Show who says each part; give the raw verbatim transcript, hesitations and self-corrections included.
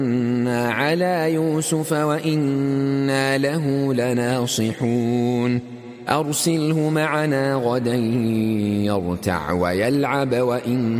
Speaker 1: على يوسف وإنا له لناصحون أرسله معنا غدا يرتع ويلعب وإنا